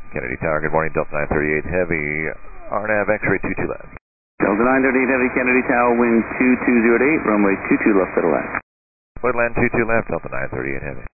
Kennedy Tower, good morning, Delta 938 Heavy, RNAV X-ray 22 left. Delta 938 Heavy, Kennedy Tower, wind 2208, runway 22 left for the left. Clear land 22 left, Delta 938 Heavy.